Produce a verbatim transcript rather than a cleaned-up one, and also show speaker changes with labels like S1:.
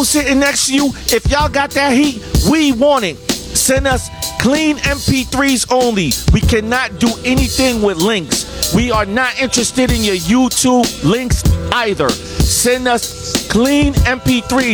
S1: sitting next to you, if y'all got that heat, we want it. Send us clean M P threes only. We cannot do anything with links. We are not interested in your YouTube links either. Send us clean M P threes.